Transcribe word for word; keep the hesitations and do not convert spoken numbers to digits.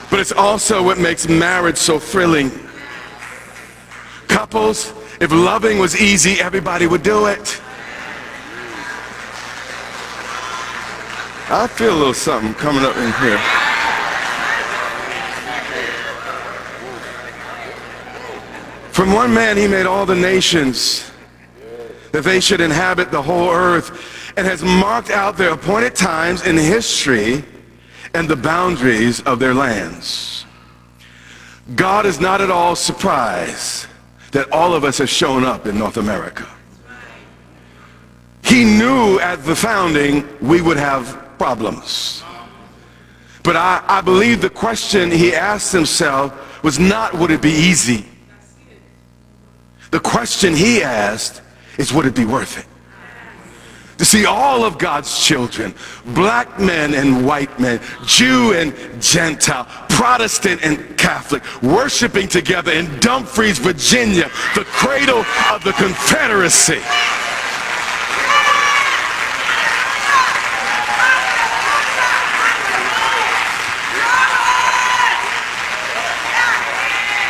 but it's also what makes marriage so thrilling. Couples, if loving was easy, everybody would do it. I feel a little something coming up in here. From one man he made all the nations, that they should inhabit the whole earth, and has marked out their appointed times in history and the boundaries of their lands. God is not at all surprised that all of us have shown up in North America. He knew at the founding we would have problems. But I, I believe the question he asked himself was not, would it be easy? The question he asked is, would it be worth it? To see all of God's children, black men and white men, Jew and Gentile, Protestant and Catholic, worshiping together in Dumfries, Virginia, the cradle of the Confederacy.